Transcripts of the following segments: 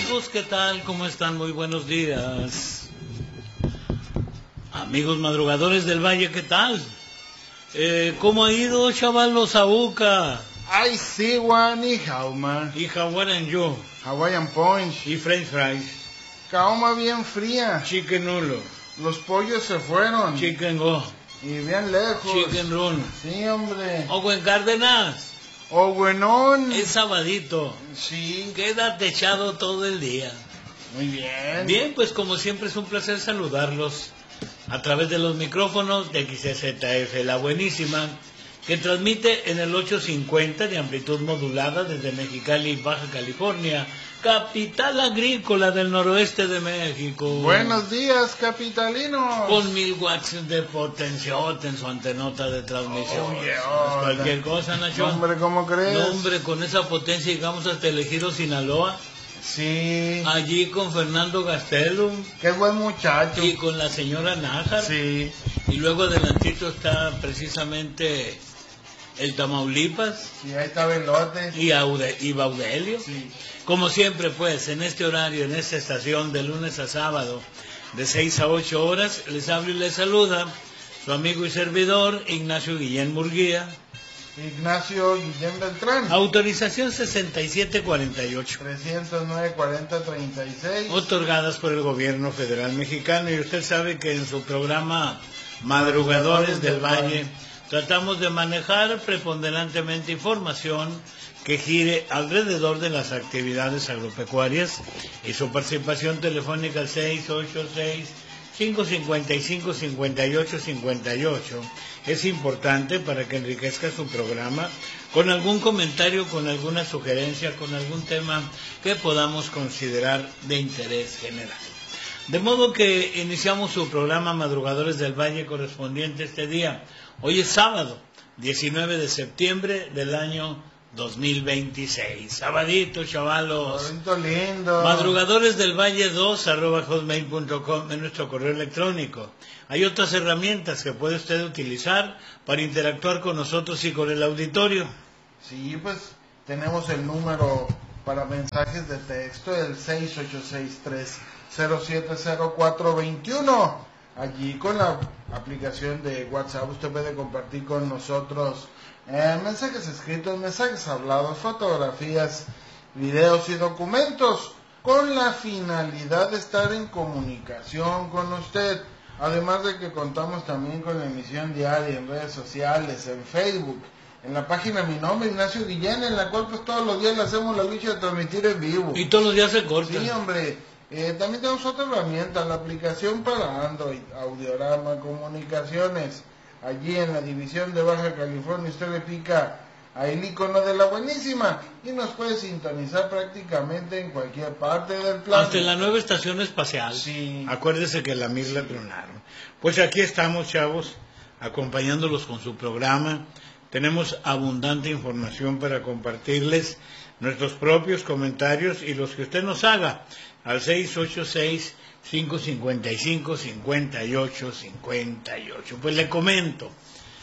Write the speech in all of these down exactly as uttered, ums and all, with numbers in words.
amigos, ¿qué tal? ¿Cómo están? Muy buenos días. Amigos madrugadores del Valle, ¿qué tal? Eh, ¿Cómo ha ido, chavalos, Abuca? I see one y Jauma. Y Hawaiian yo. Hawaiian Punch. Y French fries. Jauma bien fría. Chicken nulo. Los pollos se fueron. Chicken go. Y bien lejos. Chicken run. Sí, hombre. Ogo en Cárdenas. O buenón. Es sabadito. Sí. Quédate echado todo el día. Muy bien. Bien, pues como siempre es un placer saludarlos a través de los micrófonos de X Z F, la buenísima, que transmite en el ochocientos cincuenta de amplitud modulada desde Mexicali, Baja California, capital agrícola del noroeste de México. Buenos días, capitalinos. Con mil watts de potenciote en su antenota de transmisión. Oye, oh, cualquier cosa, Nacho. Hombre, ¿cómo crees? No, hombre, con esa potencia llegamos hasta el Ejido Sinaloa. Sí. Allí con Fernando Gastelum. Qué buen muchacho. Y con la señora Nájar. Sí. Y luego adelantito está precisamente el Tamaulipas. Sí, ahí está Velote. Y, Aude, y Baudelio. Sí. Como siempre, pues, en este horario, en esta estación, de lunes a sábado, de seis a ocho horas, les habla y les saluda su amigo y servidor, Ignacio Guillén Murguía. Ignacio Guillén Beltrán. Autorización sesenta y siete cuarenta y ocho. trescientos nueve cuarenta treinta y seis. Otorgadas por el gobierno federal mexicano. Y usted sabe que en su programa Madrugadores del Valle tratamos de manejar preponderantemente información que gire alrededor de las actividades agropecuarias, y su participación telefónica al seis ocho seis, cinco cinco cinco, cinco ocho cinco ocho es importante para que enriquezca su programa con algún comentario, con alguna sugerencia, con algún tema que podamos considerar de interés general. De modo que iniciamos su programa Madrugadores del Valle correspondiente este día. Hoy es sábado, diecinueve de septiembre del año dos mil veintiséis. Sabadito, chavalos. Sabadito lindo. Madrugadores del Valle dos arroba hotmail punto com en nuestro correo electrónico. Hay otras herramientas que puede usted utilizar para interactuar con nosotros y con el auditorio. Sí, pues tenemos el número para mensajes de texto, el seis ocho seis tres cero siete cero cuatro dos uno. Allí con la aplicación de WhatsApp usted puede compartir con nosotros eh, mensajes escritos, mensajes hablados, fotografías, videos y documentos, con la finalidad de estar en comunicación con usted. Además de que contamos también con la emisión diaria en redes sociales, en Facebook, en la página Mi Nombre, Ignacio Guillén, en la cual pues todos los días le hacemos la lucha de transmitir en vivo. Y todos los días se corta. Sí, hombre. Eh, también tenemos otra herramienta, la aplicación para Android, Audiorama Comunicaciones. Allí en la división de Baja California usted le pica a el icono de la buenísima y nos puede sintonizar prácticamente en cualquier parte del planeta. Hasta en la nueva estación espacial. Sí. Acuérdese que la Mir la tronaron. Pues aquí estamos, chavos, acompañándolos con su programa. Tenemos abundante información para compartirles, nuestros propios comentarios y los que usted nos haga al seis ocho seis, cinco cinco cinco, cinco ocho cinco ocho. Pues le comento,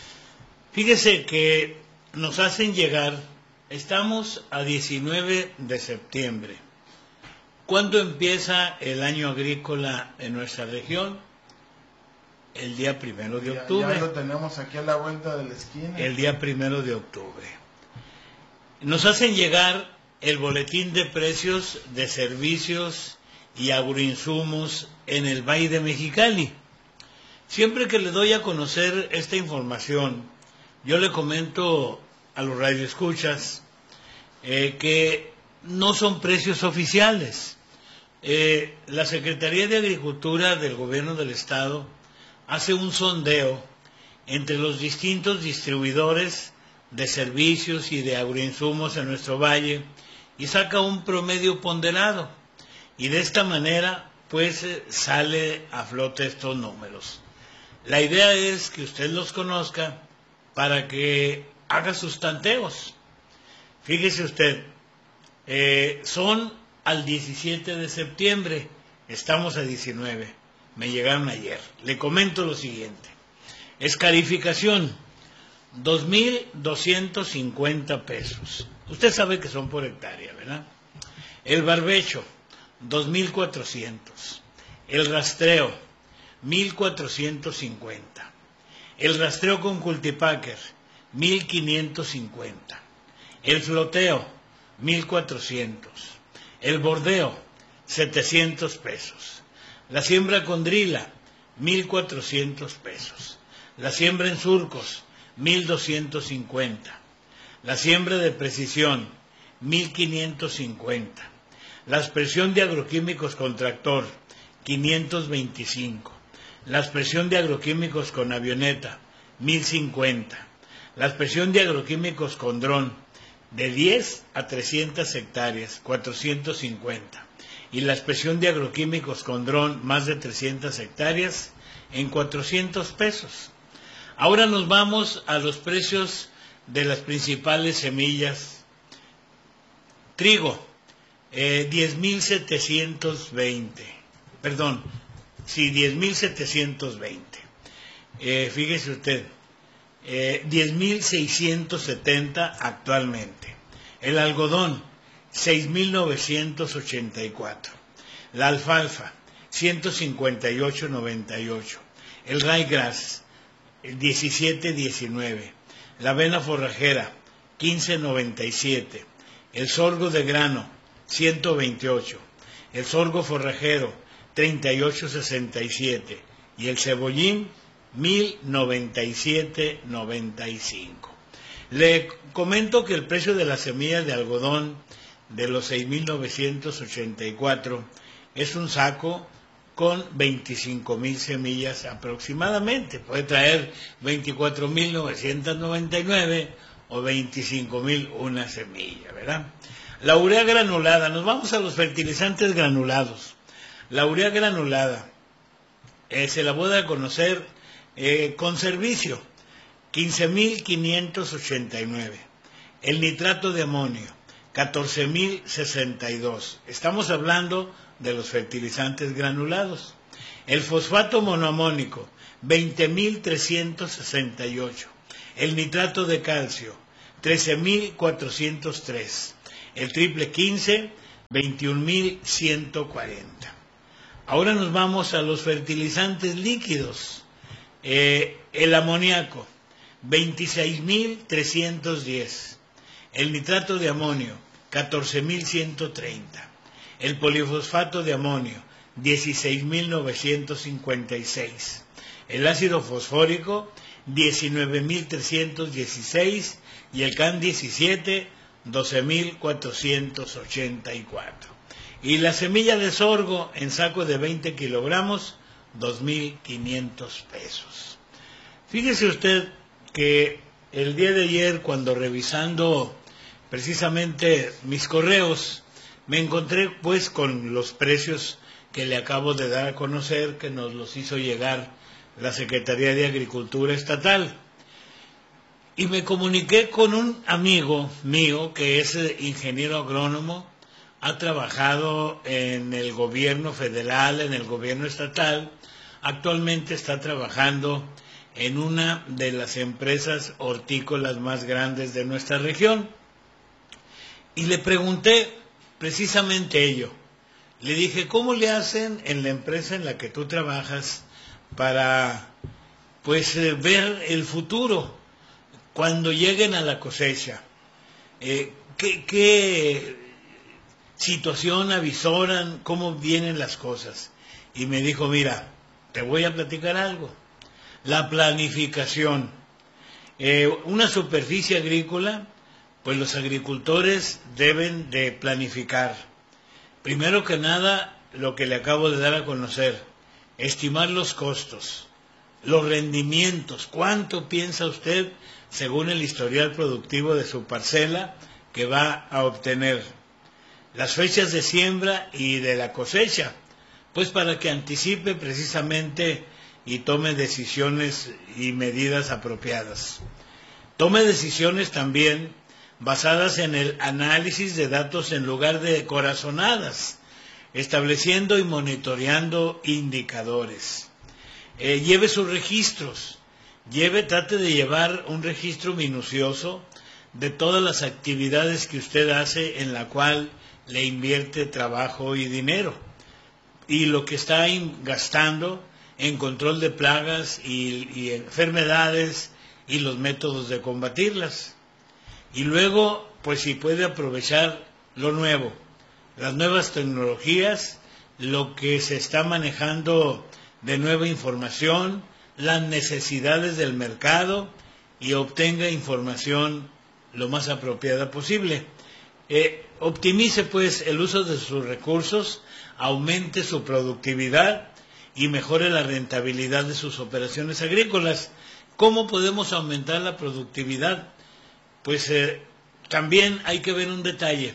fíjese que nos hacen llegar, estamos a diecinueve de septiembre. ¿Cuándo empieza el año agrícola en nuestra región? El día primero de octubre. Ya, ya lo tenemos aquí a la vuelta de la esquina. El día primero de octubre. Nos hacen llegar el boletín de precios de servicios y agroinsumos en el Valle de Mexicali. Siempre que le doy a conocer esta información, yo le comento a los radioescuchas eh, que no son precios oficiales. Eh, la Secretaría de Agricultura del Gobierno del Estado hace un sondeo entre los distintos distribuidores de servicios y de agroinsumos en nuestro valle y saca un promedio ponderado, y de esta manera pues sale a flote estos números. La idea es que usted los conozca para que haga sus tanteos. Fíjese usted, eh, son al diecisiete de septiembre, estamos a diecinueve, me llegaron ayer. Le comento lo siguiente: escarificación, dos mil doscientos cincuenta pesos. Usted sabe que son por hectárea, ¿verdad? El barbecho, dos mil cuatrocientos. El rastreo, mil cuatrocientos cincuenta. El rastreo con cultipacker, mil quinientos cincuenta. El floteo, mil cuatrocientos. El bordeo, setecientos pesos. La siembra con drila, mil cuatrocientos pesos. La siembra en surcos, mil doscientos cincuenta. La siembra de precisión, mil quinientos cincuenta. La aspersión de agroquímicos con tractor, quinientos veinticinco. La aspersión de agroquímicos con avioneta, mil cincuenta. La aspersión de agroquímicos con dron, de diez a trescientas hectáreas, cuatrocientos cincuenta. Y la aspersión de agroquímicos con dron, más de trescientas hectáreas, en cuatrocientos pesos. Ahora nos vamos a los precios de las principales semillas. Trigo, eh, diez mil setecientos veinte. Perdón, sí, diez mil setecientos veinte. Eh, fíjese usted, eh, diez mil seiscientos setenta actualmente. El algodón, seis mil novecientos ochenta y cuatro. La alfalfa, ciento cincuenta y ocho noventa y ocho. El ryegrass, diecisiete diecinueve. La avena forrajera, quince noventa y siete. El sorgo de grano, ciento veintiocho. El sorgo forrajero, treinta y ocho sesenta y siete. Y el cebollín, mil noventa y siete noventa y cinco. Le comento que el precio de las semillas de algodón de los seis mil novecientos ochenta y cuatro es un saco con veinticinco mil semillas aproximadamente. Puede traer veinticuatro mil novecientos noventa y nueve o veinticinco mil una semilla, ¿verdad? La urea granulada, nos vamos a los fertilizantes granulados. La urea granulada eh, se la voy a dar a conocer eh, con servicio, quince mil quinientos ochenta y nueve. El nitrato de amonio, catorce mil sesenta y dos. Estamos hablando de los fertilizantes granulados. El fosfato monoamónico, veinte mil trescientos sesenta y ocho. El nitrato de calcio, trece mil cuatrocientos tres. El triple quince, veintiún mil ciento cuarenta. Ahora nos vamos a los fertilizantes líquidos. Eh, el amoníaco, veintiséis mil trescientos diez. El nitrato de amonio, catorce mil ciento treinta. El polifosfato de amonio, dieciséis mil novecientos cincuenta y seis. El ácido fosfórico, diecinueve mil trescientos dieciséis. Y el C A N diecisiete, doce mil cuatrocientos ochenta y cuatro. Y la semilla de sorgo en saco de veinte kilogramos, dos mil quinientos pesos. Fíjese usted que el día de ayer, cuando revisando precisamente mis correos, me encontré pues con los precios que le acabo de dar a conocer, que nos los hizo llegar la Secretaría de Agricultura Estatal. Y me comuniqué con un amigo mío que es ingeniero agrónomo, ha trabajado en el gobierno federal, en el gobierno estatal, actualmente está trabajando en una de las empresas hortícolas más grandes de nuestra región. Y le pregunté precisamente ello. Le dije, ¿cómo le hacen en la empresa en la que tú trabajas para pues eh, ver el futuro cuando lleguen a la cosecha? Eh, ¿qué, ¿Qué situación avisoran? ¿Cómo vienen las cosas? Y me dijo, mira, te voy a platicar algo. La planificación. Eh, una superficie agrícola, pues los agricultores deben de planificar. Primero que nada, lo que le acabo de dar a conocer, estimar los costos, los rendimientos, cuánto piensa usted, según el historial productivo de su parcela, que va a obtener. Las fechas de siembra y de la cosecha, pues para que anticipe precisamente y tome decisiones y medidas apropiadas. Tome decisiones también basadas en el análisis de datos en lugar de corazonadas, estableciendo y monitoreando indicadores. Eh, lleve sus registros, lleve, trate de llevar un registro minucioso de todas las actividades que usted hace en la cual le invierte trabajo y dinero, y lo que está gastando en control de plagas y, y enfermedades y los métodos de combatirlas. Y luego, pues si puede aprovechar lo nuevo, las nuevas tecnologías, lo que se está manejando de nueva información, las necesidades del mercado, y obtenga información lo más apropiada posible. Eh, optimice pues el uso de sus recursos, aumente su productividad y mejore la rentabilidad de sus operaciones agrícolas. ¿Cómo podemos aumentar la productividad? Pues eh, también hay que ver un detalle.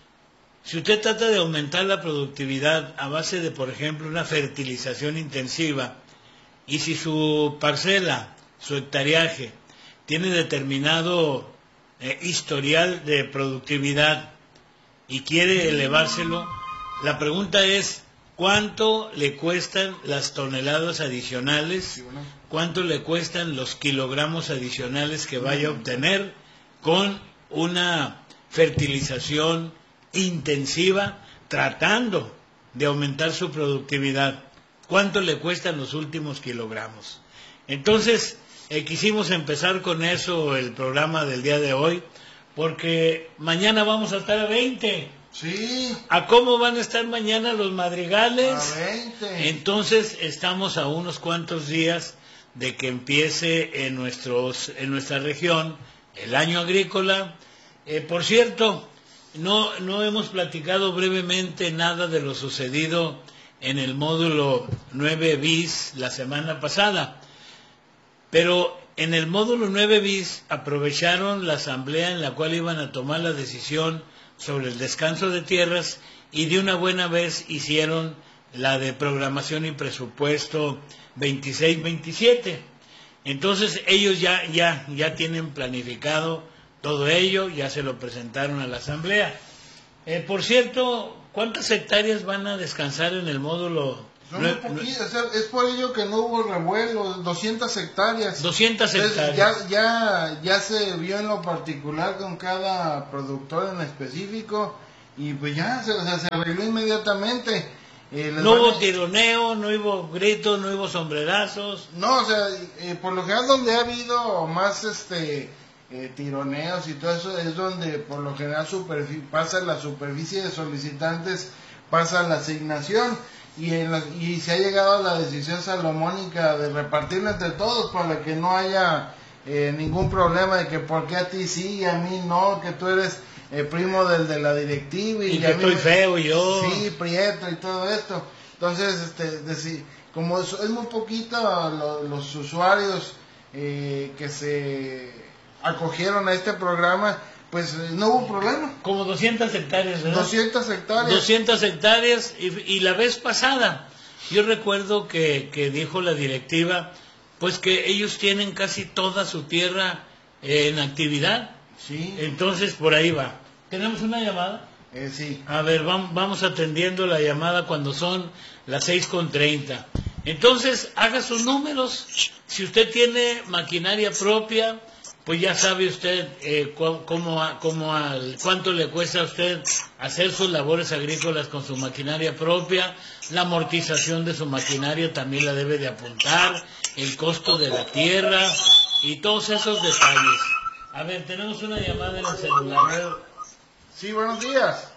Si usted trata de aumentar la productividad a base de, por ejemplo, una fertilización intensiva, y si su parcela, su hectareaje, tiene determinado eh, historial de productividad y quiere elevárselo, la pregunta es, ¿cuánto le cuestan las toneladas adicionales? ¿Cuánto le cuestan los kilogramos adicionales que vaya a obtener con una fertilización intensiva tratando de aumentar su productividad? ¿Cuánto le cuestan los últimos kilogramos? Entonces, eh, quisimos empezar con eso el programa del día de hoy, porque mañana vamos a estar a veinte. Sí. ¿A cómo van a estar mañana los madrigales? A veinte. Entonces, estamos a unos cuantos días de que empiece en, nuestros, en nuestra región el año agrícola. Eh, por cierto, no, no hemos platicado brevemente nada de lo sucedido en el módulo nueve bis la semana pasada, pero en el módulo nueve bis aprovecharon la asamblea en la cual iban a tomar la decisión sobre el descanso de tierras, y de una buena vez hicieron la de programación y presupuesto veintiséis veintisiete. Entonces ellos ya, ya, ya tienen planificado todo ello, ya se lo presentaron a la asamblea. Eh, por cierto, ¿cuántas hectáreas van a descansar en el módulo? Son muy poquitas, o sea, es por ello que no hubo revuelo, doscientas hectáreas. doscientas hectáreas. Entonces, ya, ya, ya se vio en lo particular con cada productor en específico, y pues ya se, o sea, se arregló inmediatamente. Eh, no hubo a... tironeo, no hubo gritos, no hubo sombrerazos. No, o sea, eh, por lo general donde ha habido más este eh, tironeos y todo eso es donde por lo general pasa la superficie de solicitantes, pasa la asignación. Y, en la, y se ha llegado a la decisión salomónica de repartirlo entre todos para que no haya eh, ningún problema de que por qué a ti sí y a mí no, que tú eres eh, primo del de la directiva y, y que a estoy mí, feo yo. Sí, prieto y todo esto. Entonces, este, decir, como es, es muy poquito lo, los usuarios eh, que se acogieron a este programa, pues no hubo problema. Como doscientas hectáreas, ¿verdad? doscientas hectáreas. doscientas hectáreas, y, y la vez pasada, yo recuerdo que, que dijo la directiva, pues que ellos tienen casi toda su tierra eh, en actividad. Sí. Entonces, por ahí va. ¿Tenemos una llamada? Eh, sí. A ver, vamos, vamos atendiendo la llamada cuando son las seis con treinta. Entonces, haga sus números. Si usted tiene maquinaria propia, pues ya sabe usted eh, cómo, cómo, cuánto le cuesta a usted hacer sus labores agrícolas con su maquinaria propia. La amortización de su maquinaria también la debe de apuntar, el costo de la tierra y todos esos detalles. A ver, tenemos una llamada en el celular. Sí, buenos días.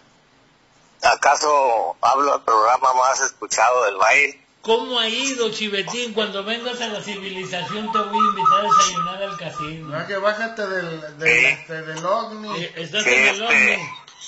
¿Acaso hablo al programa más escuchado del baile? ¿Cómo ha ido, Chivetín? Cuando vengas a la civilización te voy a invitar a desayunar al casino. No, que bájate del, del, sí. este, del ovni. Eh, ¿Estás sí, en el este, ovni?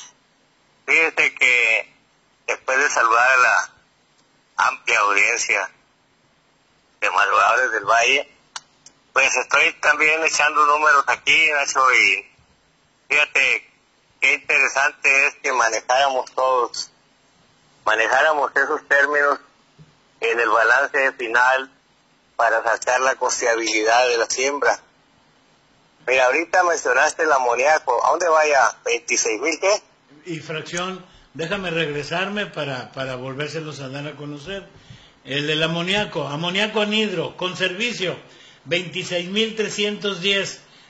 Fíjate que después de saludar a la amplia audiencia de madrugadores del Valle, pues estoy también echando números aquí, Nacho, y fíjate qué interesante es que manejáramos todos, manejáramos esos términos en el balance final para sacar la costeabilidad de la siembra. Mira, ahorita mencionaste el amoníaco, ¿a dónde vaya? ¿veintiséis mil qué? Y fracción, déjame regresarme para, para volvérselos a dar a conocer. El del amoníaco, amoníaco anhidro, con servicio, veintiséis mil trescientos diez.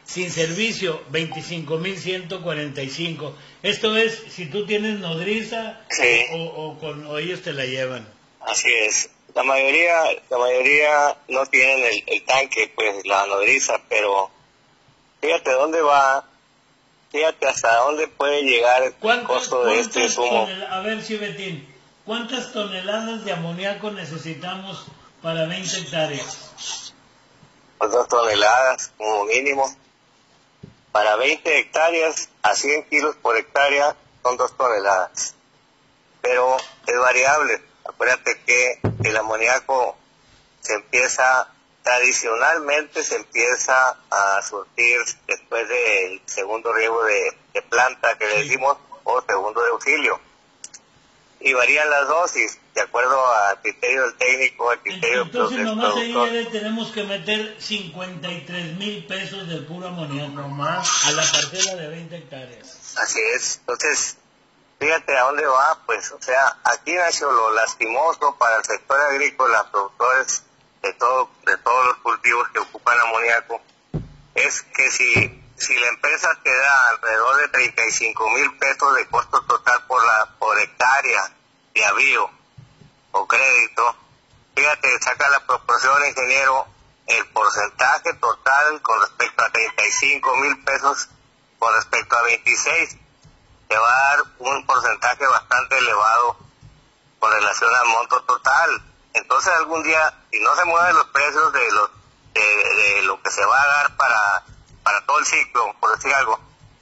sin servicio, veinticinco mil ciento cuarenta y cinco. Esto es, si tú tienes nodriza, sí, o, o, con, o ellos te la llevan. Así es. La mayoría, la mayoría no tienen el, el tanque, pues la nodriza, pero fíjate dónde va, fíjate hasta dónde puede llegar el costo de este insumo. A ver, Chivetín, ¿cuántas toneladas de amoníaco necesitamos para veinte hectáreas? Pues dos toneladas como mínimo. Para veinte hectáreas a cien kilos por hectárea son dos toneladas. Pero es variable. Acuérdate que el amoníaco se empieza, tradicionalmente se empieza a surtir después del segundo riego de, de planta que le decimos, o segundo de auxilio. Y varían las dosis, de acuerdo al criterio del técnico, al criterio Entonces, del nomás productor. ahí tenemos que meter cincuenta y tres mil pesos del puro amoníaco nomás a la parcela de veinte hectáreas. Así es. Entonces, fíjate a dónde va, pues, o sea, aquí nació lo lastimoso para el sector agrícola, productores de todo, de todos los cultivos que ocupan amoníaco, es que si, si la empresa te da alrededor de treinta y cinco mil pesos de costo total por la, por hectárea de avío o crédito, fíjate, saca la proporción, ingeniero, el porcentaje total con respecto a treinta y cinco mil pesos con respecto a veintiséis, te va a dar un porcentaje bastante elevado con relación al monto total. Entonces algún día, si no se mueven los precios de, los, de, de lo que se va a dar para, para todo el ciclo, por decir algo,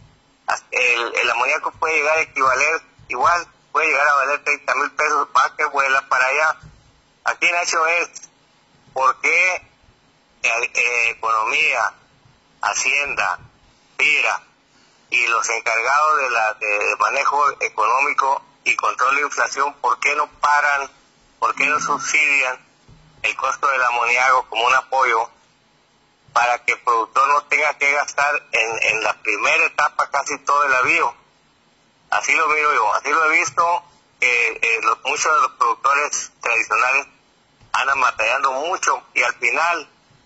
el, el amoníaco puede llegar a equivaler, igual puede llegar a valer treinta mil pesos más que vuela para allá. Aquí en hecho es, ¿por qué eh, eh, Economía, Hacienda, FIRA y los encargados de la de, de manejo económico y control de inflación, ¿por qué no paran, por qué no subsidian el costo del amoníaco como un apoyo para que el productor no tenga que gastar en, en la primera etapa casi todo el avío? Así lo miro yo, así lo he visto, que eh, los, muchos de los productores tradicionales andan batallando mucho y al final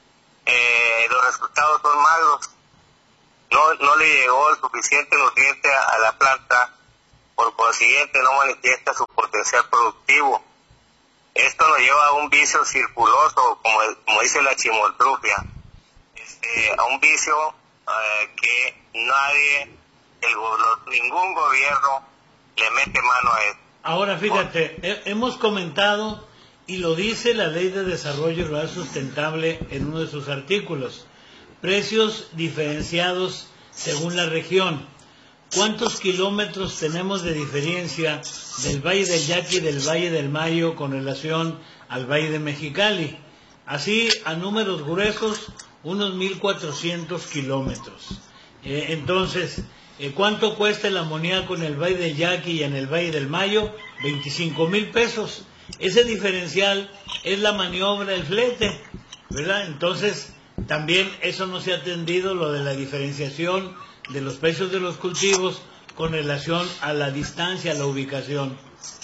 eh, los resultados son malos. No, no le llegó el suficiente nutriente a, a la planta, por consiguiente no manifiesta su potencial productivo. Esto nos lleva a un vicio circuloso, como, como dice la chimoltrufia, este, a un vicio eh, que nadie, el, lo, ningún gobierno le mete mano a él. Ahora fíjate, he, hemos comentado, y lo dice la Ley de Desarrollo Rural Sustentable en uno de sus artículos, precios diferenciados según la región. ¿Cuántos kilómetros tenemos de diferencia del Valle del Yaqui y del Valle del Mayo con relación al Valle de Mexicali? Así, a números gruesos, unos mil cuatrocientos kilómetros. Eh, entonces, eh, ¿cuánto cuesta el amoníaco en el Valle del Yaqui y en el Valle del Mayo? veinticinco mil pesos. Ese diferencial es la maniobra del flete, ¿verdad? Entonces, también eso no se ha atendido, lo de la diferenciación de los precios de los cultivos con relación a la distancia, a la ubicación.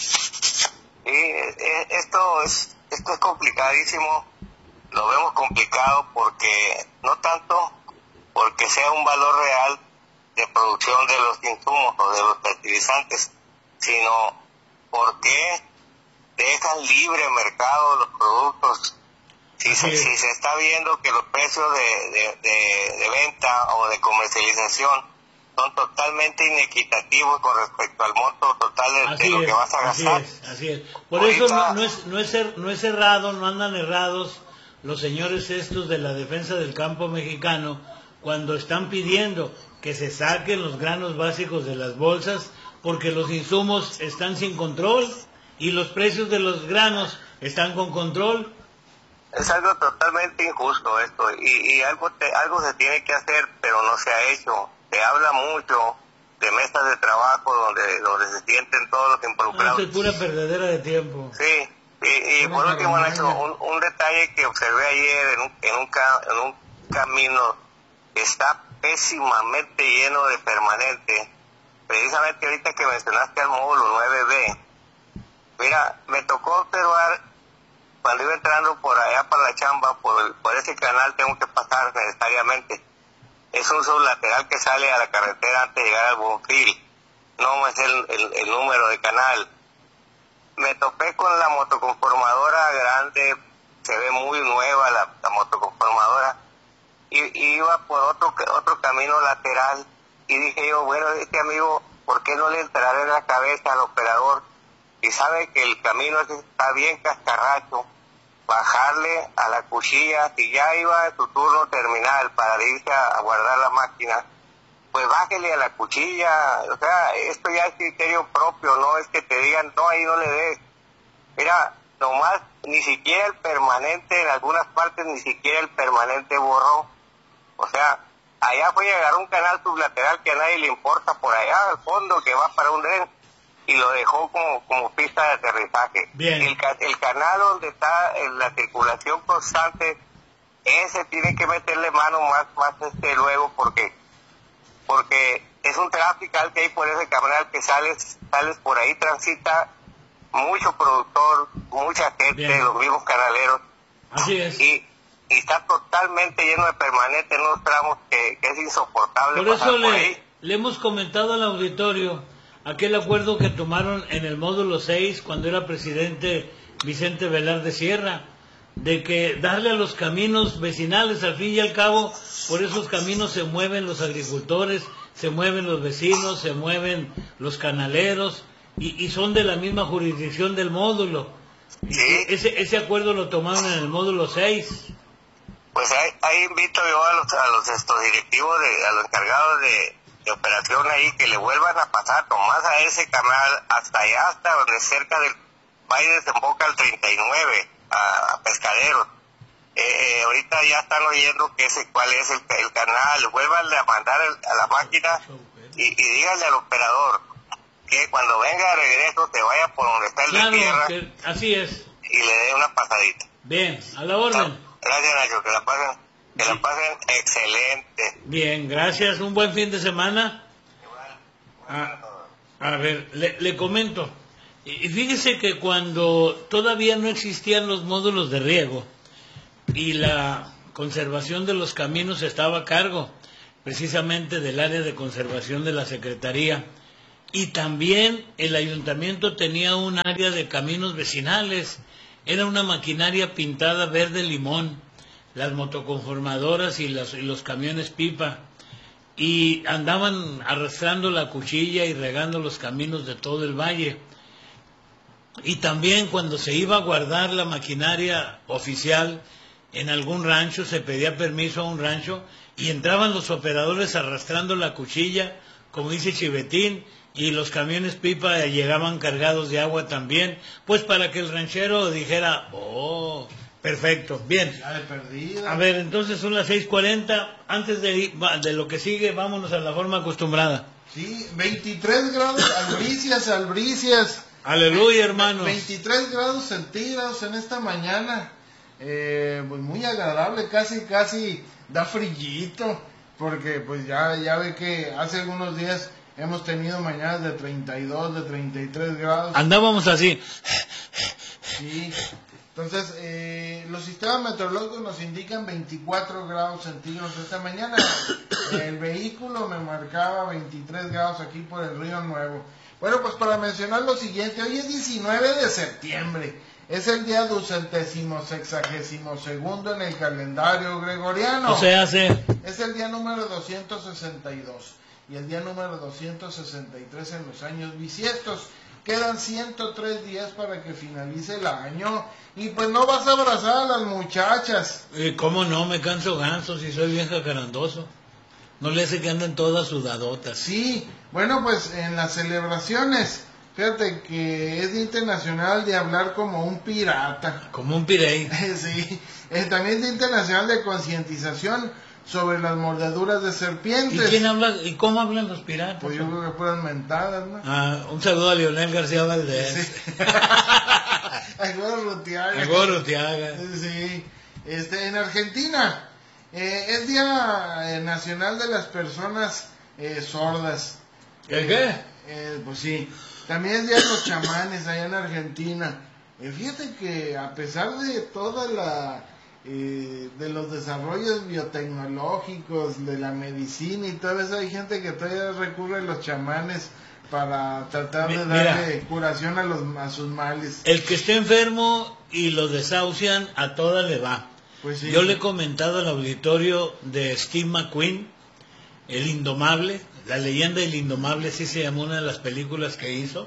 Sí, esto es, esto es complicadísimo, lo vemos complicado porque no tanto porque sea un valor real de producción de los insumos o de los fertilizantes, sino porque dejan libre mercado los productos. Si se, si se está viendo que los precios de, de, de, de venta o de comercialización son totalmente inequitativos con respecto al monto total de, de lo es, que vas a gastar. Así es, así es. Por Ahorita, eso no, no, es, no, es er, no es errado, no andan errados los señores estos de la defensa del campo mexicano cuando están pidiendo que se saquen los granos básicos de las bolsas porque los insumos están sin control y los precios de los granos están con control. Es algo totalmente injusto esto y, y algo te, algo se tiene que hacer, pero no se ha hecho. Se habla mucho de mesas de trabajo donde donde se sienten todos los involucrados. Ah, es pura perdedera de tiempo. Sí, y, y por último, Nacho, un, un detalle que observé ayer en un, en, un, en un camino que está pésimamente lleno de permanente, precisamente ahorita que mencionaste al módulo nueve B, mira, me tocó observar cuando iba entrando por allá para la chamba, por, el, por ese canal tengo que pasar necesariamente. es un sublateral que sale a la carretera antes de llegar al Bonfil, no es el, el, el número de canal. Me topé con la motoconformadora grande, se ve muy nueva la, la motoconformadora, y, y iba por otro otro camino lateral, y dije yo, bueno, este amigo, ¿por qué no le entrará en la cabeza al operador? Y sabe que el camino está bien cascarracho, bajarle a la cuchilla, si ya iba en su turno terminal para irse a, a guardar la máquina, pues bájele a la cuchilla. O sea, esto ya es criterio propio, no es que te digan, no, ahí no le des. Mira, nomás, ni siquiera el permanente, en algunas partes ni siquiera el permanente borró. O sea, allá fue a llegar un canal sublateral que a nadie le importa, por allá al fondo, que va para un tren, y lo dejó como, como pista de aterrizaje. Bien. El, el canal donde está en la circulación constante, ese tiene que meterle mano más, más este luego, porque porque es un trafical que hay por ese canal que sales, sales por ahí, transita mucho productor, mucha gente, Bien. Los mismos canaleros. Así es. Y, y está totalmente lleno de permanente en unos tramos que, que es insoportable Por pasar eso por le, ahí. le hemos comentado al auditorio aquel acuerdo que tomaron en el módulo seis cuando era presidente Vicente Velarde Sierra, de que darle a los caminos vecinales, al fin y al cabo, por esos caminos se mueven los agricultores, se mueven los vecinos, se mueven los canaleros, y, y son de la misma jurisdicción del módulo. ¿Sí? Ese, ese acuerdo lo tomaron en el módulo seis. Pues ahí, ahí invito yo a los, a los estos directivos, de, a los encargados de, de operación ahí, que le vuelvan a pasar nomás a ese canal, hasta allá, hasta donde cerca del valle desemboca el treinta y nueve, a, a Pescaderos. Eh, eh, ahorita ya están oyendo que ese, cuál es el, el canal, vuélvanle a mandar el, a la máquina y, y díganle al operador que cuando venga de regreso se vaya por donde está el Claro, de tierra, que, así es. y le dé una pasadita. Bien, a la orden. Gracias, Nacho, que la pasen, que la pasen excelente. Bien, gracias, un buen fin de semana. Igual. A, a ver, le, le comento. Y fíjese que cuando todavía no existían los módulos de riego y la conservación de los caminos estaba a cargo precisamente del área de conservación de la Secretaría, y también el ayuntamiento tenía un área de caminos vecinales, era una maquinaria pintada verde limón, las motoconformadoras y, las, y los camiones pipa, y andaban arrastrando la cuchilla y regando los caminos de todo el valle. Y también cuando se iba a guardar la maquinaria oficial en algún rancho, se pedía permiso a un rancho y entraban los operadores arrastrando la cuchilla, como dice Chivetín, y los camiones pipa llegaban cargados de agua también, pues para que el ranchero dijera, oh, perfecto, bien. Ya de perdida. A ver, entonces son las seis cuarenta, antes de, ir, de lo que sigue, vámonos a la forma acostumbrada. Sí, veintitrés grados, albricias, albricias. Aleluya, hermanos. veintitrés grados centígrados en esta mañana. Eh, pues muy agradable, casi, casi da frillito, porque pues ya, ya ve que hace algunos días hemos tenido mañanas de treinta y dos, de treinta y tres grados. Andábamos así. Sí. Entonces, eh, los sistemas meteorológicos nos indican veinticuatro grados centígrados esta mañana. El vehículo me marcaba veintitrés grados aquí por el Río Nuevo. Bueno, pues para mencionar lo siguiente, hoy es diecinueve de septiembre, es el día ducentésimo sexagésimo segundo en el calendario gregoriano. O sea, hace... Es el día número doscientos sesenta y dos y el día número doscientos sesenta y tres en los años bisiestos. Quedan ciento tres días para que finalice el año y pues no vas a abrazar a las muchachas. Eh, ¿Cómo no? Me canso ganso si soy bien jacarandoso. No le hace que anden todas sudadotas. Sí, bueno, pues en las celebraciones, fíjate que es Día Internacional de Hablar como un Pirata. Como un pirey. Sí, eh, también es Día Internacional de Concientización sobre las mordeduras de ¿Y serpientes. quién habla? ¿Y cómo hablan los piratas? Pues yo creo que fueran mentadas, ¿no? Ah, un saludo a Leonel García Valdés. Sí. A Gordo Rutiaga. A Gordo Tiaga. Sí, este, en Argentina eh, es Día eh, Nacional de las Personas eh, Sordas. ¿El qué? Eh, pues sí, también es Día de los Chamanes allá en Argentina. Eh, fíjate que a pesar de toda la eh, de los desarrollos biotecnológicos, de la medicina y todo eso. Hay gente que todavía recurre a los chamanes para tratar de Mira, darle curación a, los, a sus males. El que esté enfermo y lo desahucian, a toda le va. Pues sí. Yo le he comentado al auditorio de Steve McQueen, El Indomable, la leyenda del Indomable, así se llamó una de las películas que hizo.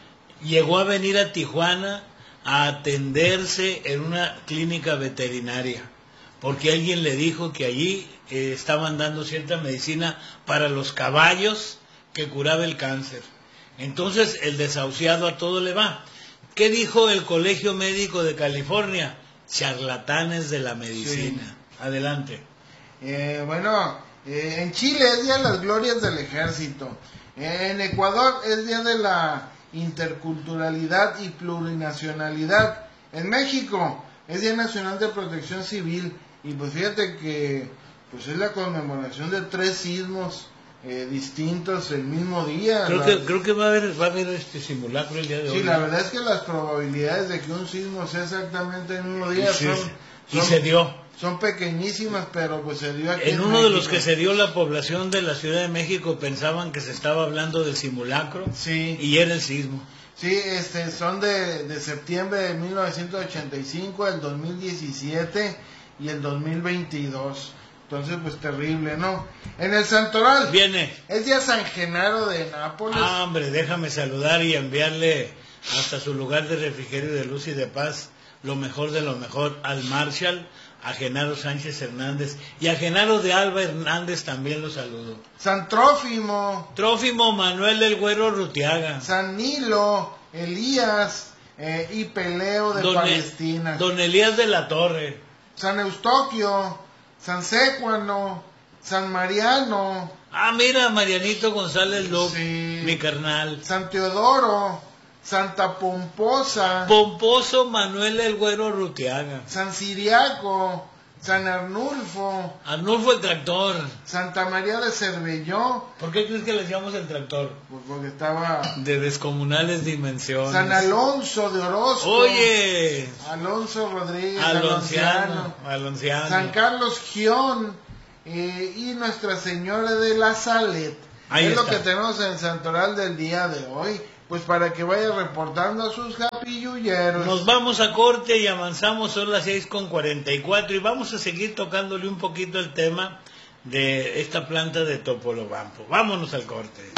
Llegó a venir a Tijuana a atenderse en una clínica veterinaria, porque alguien le dijo que allí eh, estaban dando cierta medicina para los caballos que curaba el cáncer. Entonces el desahuciado a todo le va. ¿Qué dijo el Colegio Médico de California? Charlatanes de la medicina. Sí. Adelante. Eh, bueno, eh, en Chile es Día de las Glorias del Ejército. Eh, en Ecuador es Día de la Interculturalidad y Plurinacionalidad. En México es Día Nacional de Protección Civil. Y pues fíjate que pues es la conmemoración de tres sismos eh, distintos el mismo día. Creo las... que creo que va a haber va a haber este simulacro el día de sí, hoy. Sí, la verdad es que las probabilidades de que un sismo sea exactamente el mismo día sí, son, sí. Y son se dio. Son pequeñísimas, pero pues se dio aquí en, en uno México. De los que se dio, la población de la Ciudad de México pensaban que se estaba hablando del simulacro. Sí. Y era el sismo. Sí, este, son de, de septiembre de mil novecientos ochenta y cinco, el dos mil diecisiete y el dos mil veintidós. Entonces, pues terrible, ¿no? En el Santoral. Viene. Es día San Genaro de Nápoles. Ah, hombre, déjame saludar y enviarle hasta su lugar de refrigerio, de luz y de paz lo mejor de lo mejor al Marshall, a Genaro Sánchez Hernández y a Genaro de Alba Hernández también lo saludo. San Trófimo. Trófimo Manuel el Güero Rutiaga. San Nilo, Elías eh, y Peleo de don Palestina. E, don Elías de la Torre. San Eustoquio, San Sécuano, San Mariano. Ah, mira, Marianito González López, sí. Mi carnal. San Teodoro, Santa Pomposa. Pomposo Manuel el Güero Rutiaga. San Ciriaco, San Arnulfo. Arnulfo el Tractor. Santa María de Cervelló. ¿Por qué crees que le llamamos el Tractor? Pues porque estaba... de descomunales dimensiones. San Alonso de Orozco. Oye. Alonso Rodríguez. Alonciano. Alonciano. San Carlos Gión. Eh, y Nuestra Señora de la Salet. Ahí es está. Lo que tenemos en el Santoral del día de hoy. Pues para que vaya reportando a sus japilluyeros. Nos vamos a corte y avanzamos, son las seis con cuarenta y cuatro y vamos a seguir tocándole un poquito el tema de esta planta de Topolobampo. Vámonos al corte.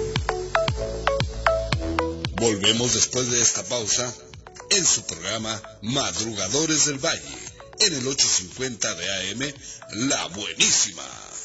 Volvemos después de esta pausa en su programa Madrugadores del Valle, en el ochocientos cincuenta de A M, La Buenísima.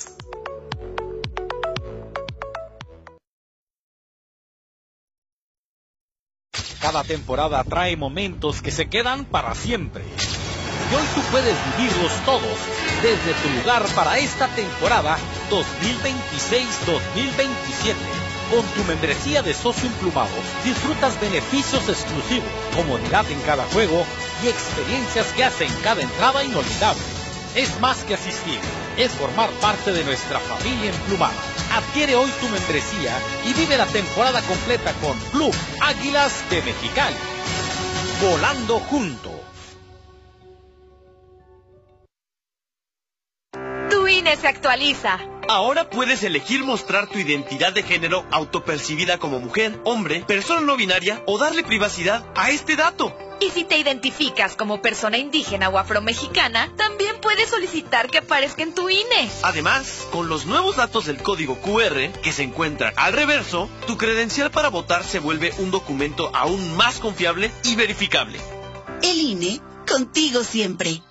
Cada temporada trae momentos que se quedan para siempre. Y hoy tú puedes vivirlos todos desde tu lugar para esta temporada dos mil veintiséis dos mil veintisiete. Con tu membresía de socio emplumado disfrutas beneficios exclusivos, comodidad en cada juego y experiencias que hacen cada entrada inolvidable. Es más que asistir, es formar parte de nuestra familia emplumada. Adquiere hoy tu membresía y vive la temporada completa con Club Águilas de Mexicali. Volando juntos. Tu I N E se actualiza. Ahora puedes elegir mostrar tu identidad de género autopercibida como mujer, hombre, persona no binaria o darle privacidad a este dato. Y si te identificas como persona indígena o afromexicana, también puedes solicitar que aparezca en tu I N E. Además, con los nuevos datos del código Q R que se encuentran al reverso, tu credencial para votar se vuelve un documento aún más confiable y verificable. El I N E, contigo siempre.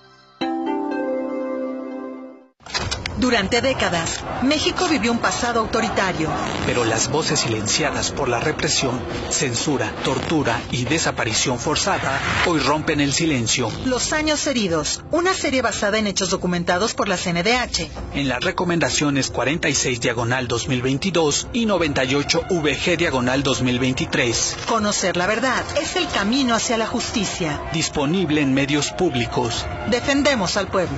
Durante décadas, México vivió un pasado autoritario. Pero las voces silenciadas por la represión, censura, tortura y desaparición forzada hoy rompen el silencio. Los años heridos, una serie basada en hechos documentados por la C N D H. En las recomendaciones cuarenta y seis diagonal dos mil veintidós y noventa y ocho V G diagonal dos mil veintitrés. Conocer la verdad es el camino hacia la justicia. Disponible en medios públicos. Defendemos al pueblo.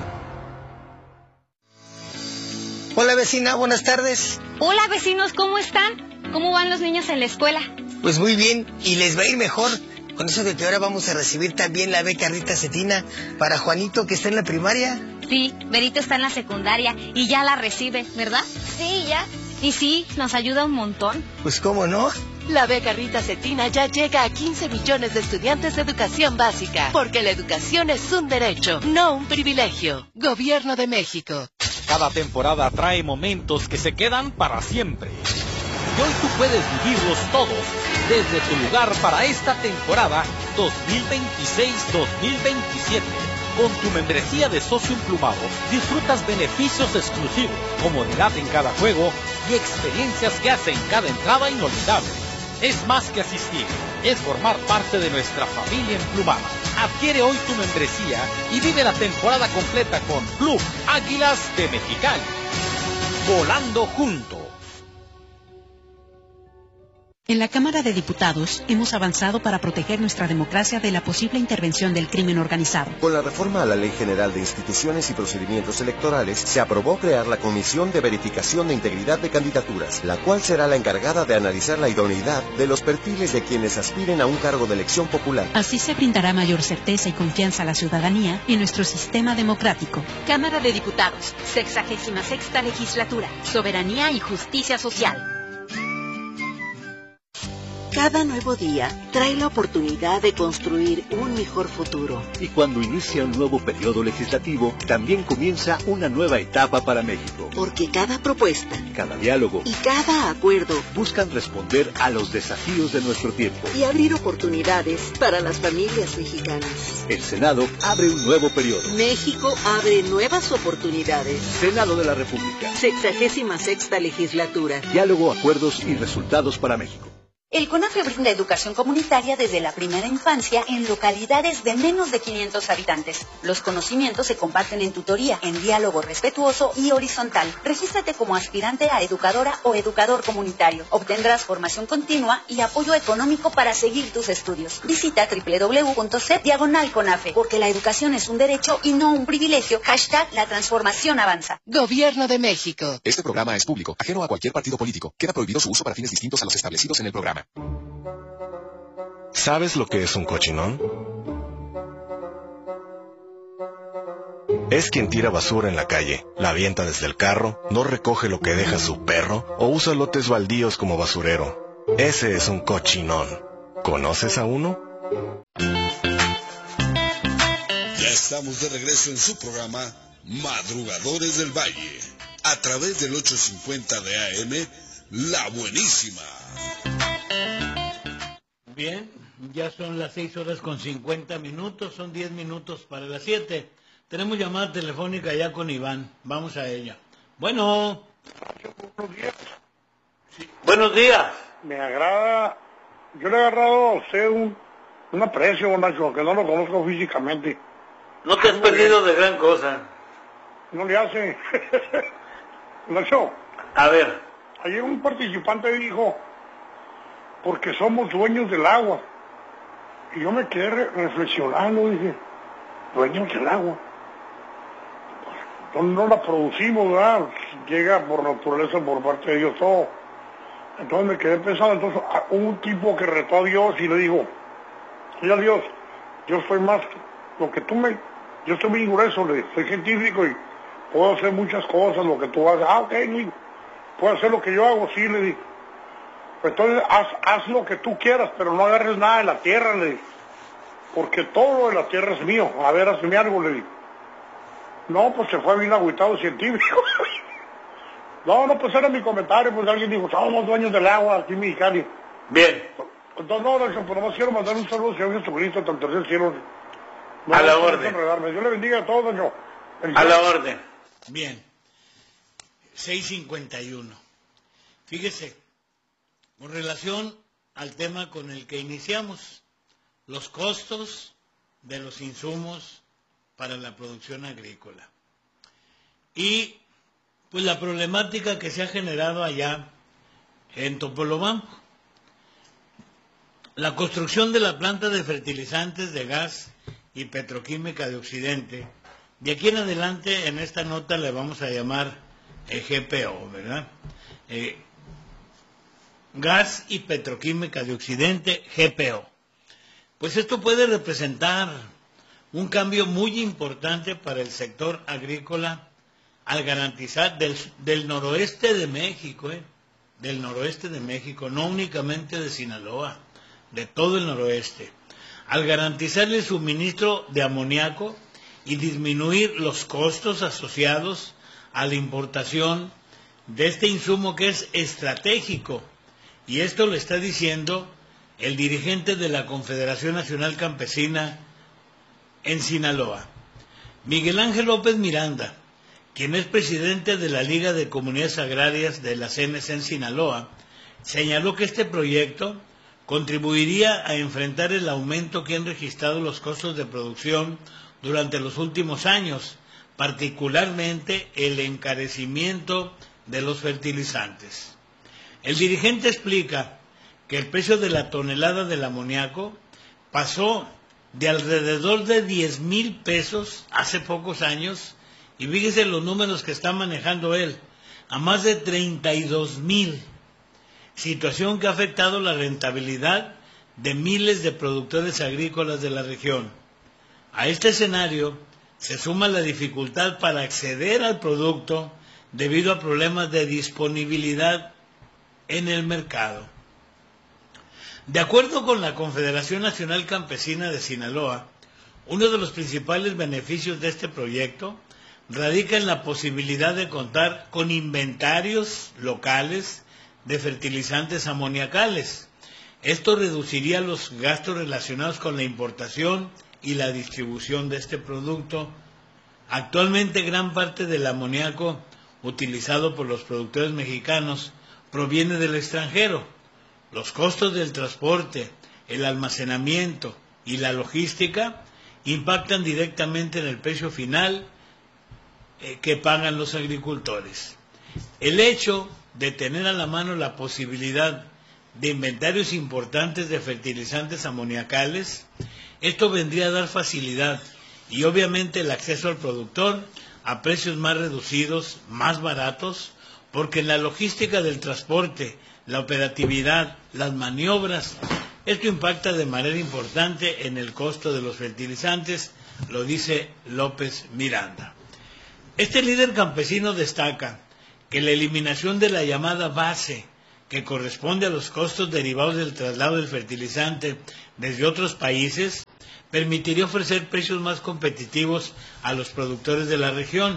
Hola vecina, buenas tardes. Hola vecinos, ¿cómo están? ¿Cómo van los niños en la escuela? Pues muy bien, y les va a ir mejor. con eso de que ahora vamos a recibir también la beca Rita Cetina para Juanito, que está en la primaria. Sí, Benito está en la secundaria y ya la recibe, ¿verdad? Sí, ya. Y sí, nos ayuda un montón. Pues cómo no. La beca Rita Cetina ya llega a quince millones de estudiantes de educación básica, porque la educación es un derecho, no un privilegio. Gobierno de México. Cada temporada trae momentos que se quedan para siempre. Y hoy tú puedes vivirlos todos desde tu lugar para esta temporada dos mil veintiséis dos mil veintisiete. Con tu membresía de socio emplumado, disfrutas beneficios exclusivos, comodidad en cada juego y experiencias que hacen cada entrada inolvidable. Es más que asistir, es formar parte de nuestra familia emplumada. Adquiere hoy tu membresía y vive la temporada completa con Club Águilas de Mexicali. Volando juntos. En la Cámara de Diputados hemos avanzado para proteger nuestra democracia de la posible intervención del crimen organizado. Con la reforma a la Ley General de Instituciones y Procedimientos Electorales, se aprobó crear la Comisión de Verificación de Integridad de Candidaturas, la cual será la encargada de analizar la idoneidad de los perfiles de quienes aspiren a un cargo de elección popular. Así se brindará mayor certeza y confianza a la ciudadanía en nuestro sistema democrático. Cámara de Diputados, sexagésima sexta legislatura, soberanía y justicia social. Cada nuevo día trae la oportunidad de construir un mejor futuro. Y cuando inicia un nuevo periodo legislativo, también comienza una nueva etapa para México. Porque cada propuesta, cada diálogo y cada acuerdo buscan responder a los desafíos de nuestro tiempo y abrir oportunidades para las familias mexicanas. El Senado abre un nuevo periodo. México abre nuevas oportunidades. Senado de la República. Sexagésima sexta legislatura. Diálogo, acuerdos y resultados para México. El CONAFE brinda educación comunitaria desde la primera infancia en localidades de menos de quinientos habitantes. Los conocimientos se comparten en tutoría, en diálogo respetuoso y horizontal. Regístrate como aspirante a educadora o educador comunitario. Obtendrás formación continua y apoyo económico para seguir tus estudios. Visita doble u doble u doble u punto c diagonal CONAFE, porque la educación es un derecho y no un privilegio. Hashtag la transformación avanza. Gobierno de México. Este programa es público, ajeno a cualquier partido político. Queda prohibido su uso para fines distintos a los establecidos en el programa. ¿Sabes lo que es un cochinón? Es quien tira basura en la calle, la avienta desde el carro, no recoge lo que deja su perro o usa lotes baldíos como basurero. Ese es un cochinón. ¿Conoces a uno? Ya estamos de regreso en su programa Madrugadores del Valle, a través del ochocientos cincuenta de A M, La Buenísima. Bien, ya son las seis horas con cincuenta minutos, son diez minutos para las siete. Tenemos llamada telefónica ya con Iván, vamos a ella. Bueno. Buenos días. Sí. Buenos días. Me agrada, yo le he agarrado a usted un, un aprecio, Nacho, aunque no lo conozco físicamente. No te has perdido de gran cosa. No le hace. Nacho. A ver. Ayer un participante dijo, porque somos dueños del agua. Y yo me quedé re reflexionando, dije, dueños del agua. No, no la producimos, ¿verdad? Llega por naturaleza, por parte de Dios todo. Entonces me quedé pensando, entonces hubo un tipo que retó a Dios y le dijo, mira Dios, yo soy más, lo que tú me, yo estoy muy grueso, le soy científico y puedo hacer muchas cosas, lo que tú hagas. Ah, ok, puedo hacer lo que yo hago, sí, le dije. Entonces haz, haz lo que tú quieras, pero no agarres nada de la tierra, le dije. Porque todo lo de la tierra es mío. A ver, hazme algo, le dije. No, pues se fue bien agüitado científico. No, no, pues era mi comentario, pues alguien dijo, somos dueños del agua aquí en Mexicali. Bien. Entonces, no, no, pero no quiero mandar un saludo al Señor Jesucristo, tanto el cielo. No, a la orden. Dios le bendiga a todos, doño. A la orden. Bien. seis cincuenta y uno. Fíjese, con relación al tema con el que iniciamos, los costos de los insumos para la producción agrícola. Y pues la problemática que se ha generado allá en Topolobampo. La construcción de la planta de fertilizantes de gas y petroquímica de Occidente, de aquí en adelante en esta nota le vamos a llamar eh, G P O, ¿verdad? Eh, Gas y Petroquímica de Occidente, G P O. pues esto puede representar un cambio muy importante para el sector agrícola al garantizar del, del noroeste de México, ¿eh? del noroeste de México, no únicamente de Sinaloa, de todo el noroeste, al garantizarle el suministro de amoníaco y disminuir los costos asociados a la importación de este insumo que es estratégico. Y esto lo está diciendo el dirigente de la Confederación Nacional Campesina en Sinaloa, Miguel Ángel López Miranda, quien es presidente de la Liga de Comunidades Agrarias de la C N C en Sinaloa, señaló que este proyecto contribuiría a enfrentar el aumento que han registrado los costos de producción durante los últimos años, particularmente el encarecimiento de los fertilizantes. El dirigente explica que el precio de la tonelada del amoníaco pasó de alrededor de diez mil pesos hace pocos años, y fíjese los números que está manejando él, a más de treinta y dos mil, situación que ha afectado la rentabilidad de miles de productores agrícolas de la región. A este escenario se suma la dificultad para acceder al producto debido a problemas de disponibilidad en el mercado. De acuerdo con la Confederación Nacional Campesina de Sinaloa, uno de los principales beneficios de este proyecto radica en la posibilidad de contar con inventarios locales de fertilizantes amoniacales. Esto reduciría los gastos relacionados con la importación y la distribución de este producto. Actualmente gran parte del amoníaco utilizado por los productores mexicanos proviene del extranjero. Los costos del transporte, el almacenamiento y la logística impactan directamente en el precio final eh, que pagan los agricultores. El hecho de tener a la mano la posibilidad de inventarios importantes de fertilizantes amoniacales, esto vendría a dar facilidad y obviamente el acceso al productor a precios más reducidos, más baratos, porque en la logística del transporte, la operatividad, las maniobras, esto impacta de manera importante en el costo de los fertilizantes, lo dice López Miranda. Este líder campesino destaca que la eliminación de la llamada base, que corresponde a los costos derivados del traslado del fertilizante desde otros países, permitiría ofrecer precios más competitivos a los productores de la región.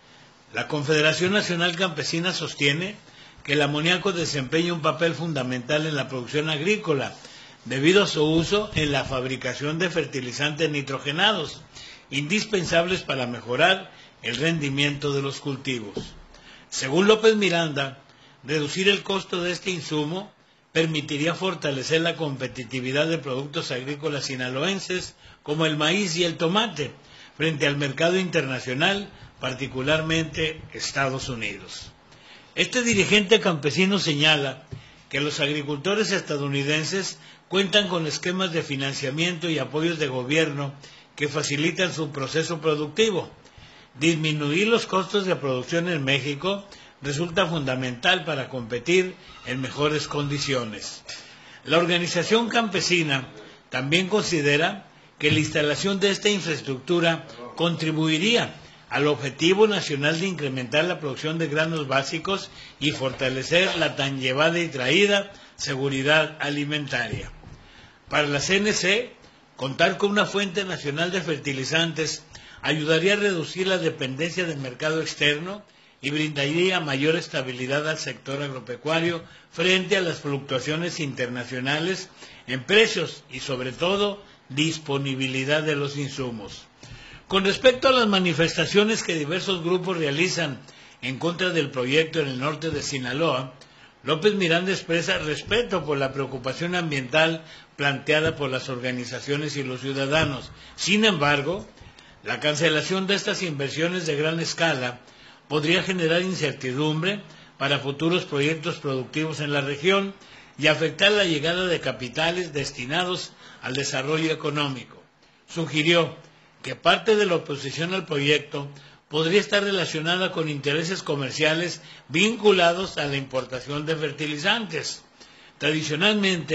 La Confederación Nacional Campesina sostiene que el amoníaco desempeña un papel fundamental en la producción agrícola, debido a su uso en la fabricación de fertilizantes nitrogenados, indispensables para mejorar el rendimiento de los cultivos. Según López Miranda, reducir el costo de este insumo permitiría fortalecer la competitividad de productos agrícolas sinaloenses como el maíz y el tomate frente al mercado internacional, particularmente Estados Unidos. Este dirigente campesino señala que los agricultores estadounidenses cuentan con esquemas de financiamiento y apoyos de gobierno que facilitan su proceso productivo. Disminuir los costos de producción en México resulta fundamental para competir en mejores condiciones. La organización campesina también considera que la instalación de esta infraestructura contribuiría al objetivo nacional de incrementar la producción de granos básicos y fortalecer la tan llevada y traída seguridad alimentaria. Para la C N C, contar con una fuente nacional de fertilizantes ayudaría a reducir la dependencia del mercado externo y brindaría mayor estabilidad al sector agropecuario frente a las fluctuaciones internacionales en precios y, sobre todo, disponibilidad de los insumos. Con respecto a las manifestaciones que diversos grupos realizan en contra del proyecto en el norte de Sinaloa, López Miranda expresa respeto por la preocupación ambiental planteada por las organizaciones y los ciudadanos. Sin embargo, la cancelación de estas inversiones de gran escala podría generar incertidumbre para futuros proyectos productivos en la región y afectar la llegada de capitales destinados al desarrollo económico. Sugirió que parte de la oposición al proyecto podría estar relacionada con intereses comerciales vinculados a la importación de fertilizantes. Tradicionalmente,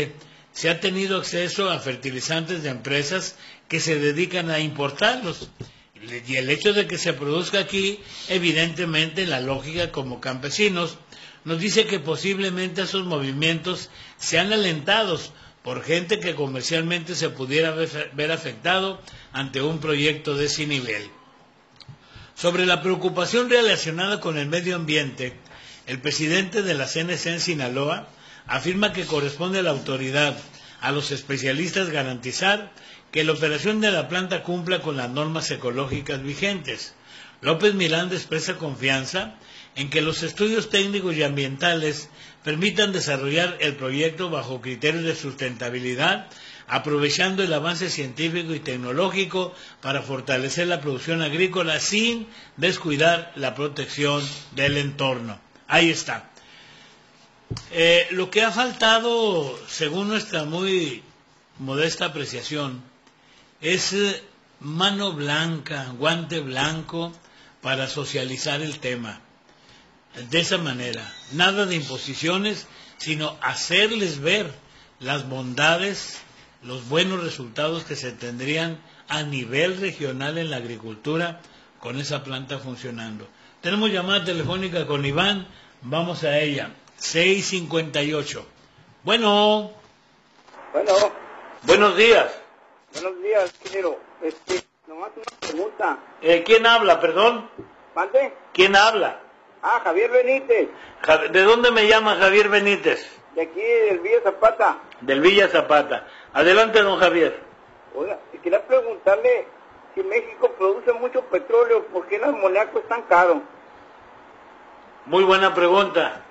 se ha tenido acceso a fertilizantes de empresas que se dedican a importarlos. Y el hecho de que se produzca aquí, evidentemente, la lógica como campesinos, nos dice que posiblemente esos movimientos sean alentados por gente que comercialmente se pudiera ver afectado ante un proyecto de ese nivel. Sobre la preocupación relacionada con el medio ambiente, el presidente de la C N C en Sinaloa afirma que corresponde a la autoridad, a los especialistas, garantizar que la operación de la planta cumpla con las normas ecológicas vigentes. López Miranda expresa confianza en que los estudios técnicos y ambientales permitan desarrollar el proyecto bajo criterios de sustentabilidad, aprovechando el avance científico y tecnológico para fortalecer la producción agrícola sin descuidar la protección del entorno. Ahí está. Eh, lo que ha faltado, según nuestra muy modesta apreciación, es mano blanca, guante blanco para socializar el tema. De esa manera, nada de imposiciones, sino hacerles ver las bondades, los buenos resultados que se tendrían a nivel regional en la agricultura con esa planta funcionando. Tenemos llamada telefónica con Iván, vamos a ella. seis cincuenta y ocho. Bueno. Bueno. Buenos días. Buenos días, quiero. Este, nomás una pregunta. Eh, ¿Quién habla, perdón? ¿Mande? ¿Quién habla? Ah, Javier Benítez. ¿De dónde me llama Javier Benítez? De aquí, del Villa Zapata. Del Villa Zapata. Adelante, don Javier. Oiga, quería preguntarle si México produce mucho petróleo, ¿por qué el amoníaco es tan caro? Muy buena pregunta.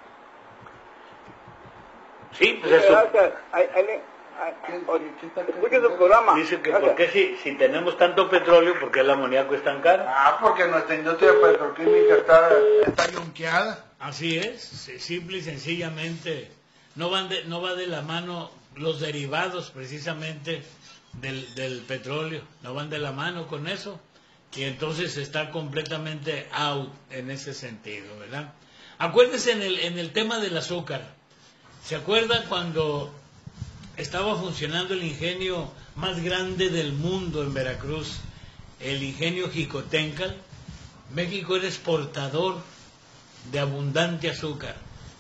Sí, pues eso. Gracias. Ahí, ahí, escuche su programa. Dice que por qué si, si tenemos tanto petróleo, ¿por qué el amoníaco es tan caro? Ah, porque nuestra industria petroquímica está, está yunqueada. Así es, simple y sencillamente. No, van de, no va de la mano los derivados precisamente del, del petróleo, no van de la mano con eso. Y entonces está completamente out en ese sentido, ¿verdad? Acuérdese en el, en el tema del azúcar. ¿Se acuerda cuando estaba funcionando el ingenio más grande del mundo en Veracruz, el ingenio Jicotencal? México era exportador de abundante azúcar.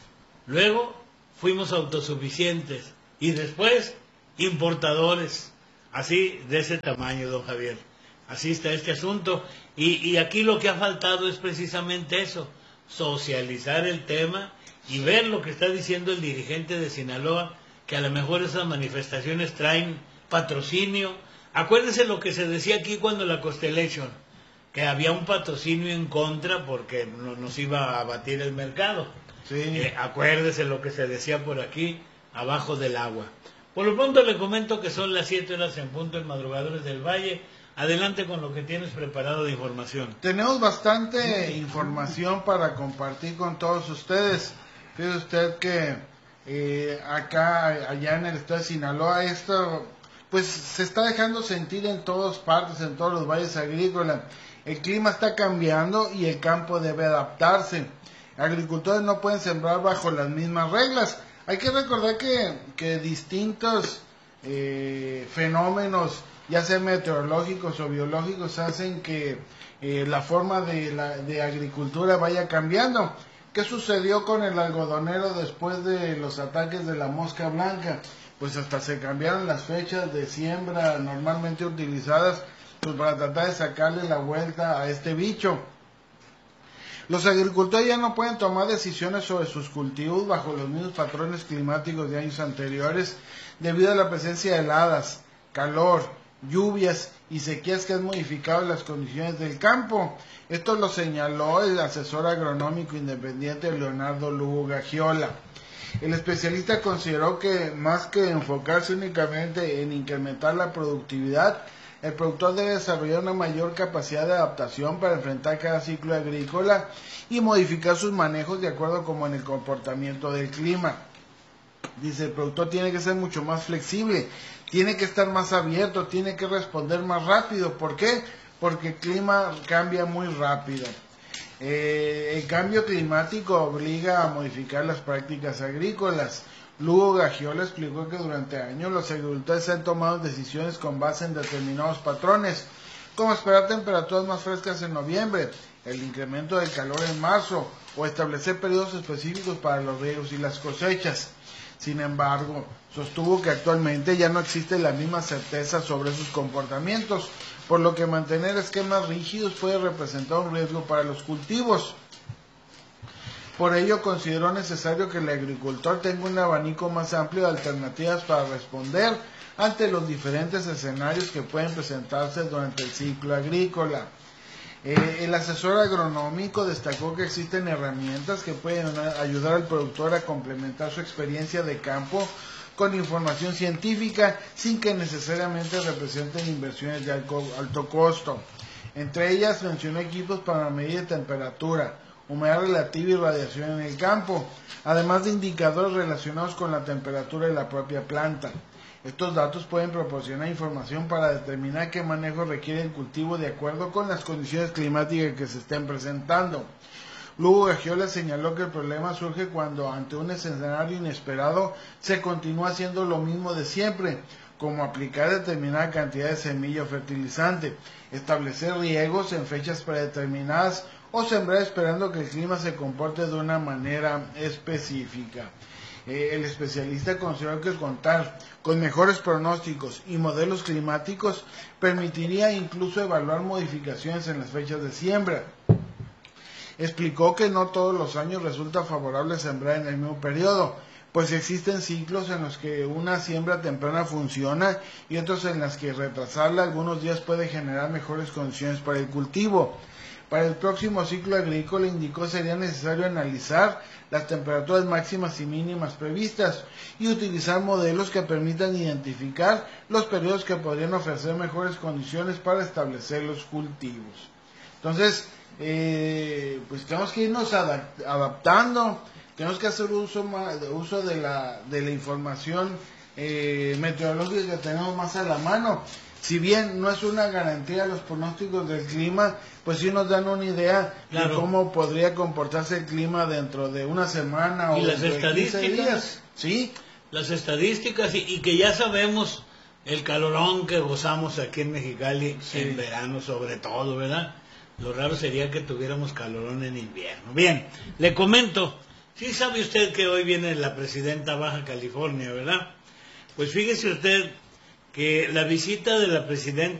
Luego fuimos autosuficientes y después importadores. Así, de ese tamaño, don Javier. Así está este asunto. Y, y aquí lo que ha faltado es precisamente eso, socializar el tema y ver lo que está diciendo el dirigente de Sinaloa, que a lo mejor esas manifestaciones traen patrocinio. Acuérdense lo que se decía aquí cuando la Constellation, que había un patrocinio en contra porque no, nos iba a abatir el mercado. Sí. Eh, acuérdese lo que se decía por aquí, abajo del agua. Por lo pronto le comento que son las siete horas en punto en Madrugadores del Valle. Adelante con lo que tienes preparado de información. Tenemos bastante información para compartir con todos ustedes. Fíjese usted que eh, acá, allá en el estado de Sinaloa, esto pues se está dejando sentir en todas partes, en todos los valles agrícolas. El clima está cambiando y el campo debe adaptarse. Agricultores no pueden sembrar bajo las mismas reglas. Hay que recordar que, que distintos eh, fenómenos, ya sean meteorológicos o biológicos, hacen que eh, la forma de, la, de agricultura vaya cambiando. ¿Qué sucedió con el algodonero después de los ataques de la mosca blanca? Pues hasta se cambiaron las fechas de siembra normalmente utilizadas pues, para tratar de sacarle la vuelta a este bicho. Los agricultores ya no pueden tomar decisiones sobre sus cultivos bajo los mismos patrones climáticos de años anteriores debido a la presencia de heladas, calor, lluvias y sequías que han modificado las condiciones del campo. Esto lo señaló el asesor agronómico independiente Leonardo Lugo Gagiola. El especialista consideró que más que enfocarse únicamente en incrementar la productividad, el productor debe desarrollar una mayor capacidad de adaptación para enfrentar cada ciclo agrícola y modificar sus manejos de acuerdo como en el comportamiento del clima. Dice, el productor tiene que ser mucho más flexible, tiene que estar más abierto, tiene que responder más rápido. ¿Por qué? Porque el clima cambia muy rápido. Eh, el cambio climático obliga a modificar las prácticas agrícolas. Lugo Gagiola explicó que durante años los agricultores han tomado decisiones con base en determinados patrones, como esperar temperaturas más frescas en noviembre, el incremento del calor en marzo o establecer periodos específicos para los riegos y las cosechas. Sin embargo, sostuvo que actualmente ya no existe la misma certeza sobre sus comportamientos, por lo que mantener esquemas rígidos puede representar un riesgo para los cultivos. Por ello, consideró necesario que el agricultor tenga un abanico más amplio de alternativas para responder ante los diferentes escenarios que pueden presentarse durante el ciclo agrícola. Eh, el asesor agronómico destacó que existen herramientas que pueden ayudar al productor a complementar su experiencia de campo con información científica sin que necesariamente representen inversiones de alto, alto costo. Entre ellas mencionó equipos para medir temperatura, humedad relativa y radiación en el campo, además de indicadores relacionados con la temperatura de la propia planta. Estos datos pueden proporcionar información para determinar qué manejo requiere el cultivo de acuerdo con las condiciones climáticas que se estén presentando. Lugo Gagiola señaló que el problema surge cuando ante un escenario inesperado se continúa haciendo lo mismo de siempre, como aplicar determinada cantidad de semilla o fertilizante, establecer riegos en fechas predeterminadas o sembrar esperando que el clima se comporte de una manera específica. Eh, el especialista consideró que contar con mejores pronósticos y modelos climáticos permitiría incluso evaluar modificaciones en las fechas de siembra. Explicó que no todos los años resulta favorable sembrar en el mismo periodo, pues existen ciclos en los que una siembra temprana funciona y otros en los que retrasarla algunos días puede generar mejores condiciones para el cultivo. Para el próximo ciclo agrícola, indicó, sería necesario analizar las temperaturas máximas y mínimas previstas y utilizar modelos que permitan identificar los periodos que podrían ofrecer mejores condiciones para establecer los cultivos. Entonces, eh, pues tenemos que irnos adapt- adaptando, tenemos que hacer uso, uso de, la, de la información eh, meteorológica que tenemos más a la mano. Si bien no es una garantía los pronósticos del clima, pues sí nos dan una idea claro. de cómo podría comportarse el clima dentro de una semana y o las de estadísticas, quince días. ¿Sí? Las estadísticas y, y que ya sabemos el calorón que gozamos aquí en Mexicali sí. en verano sobre todo, ¿verdad? Lo raro sería que tuviéramos calorón en invierno. Bien, le comento, sí sabe usted que hoy viene la presidenta Baja California, ¿verdad? Pues fíjese usted que la visita de la presidenta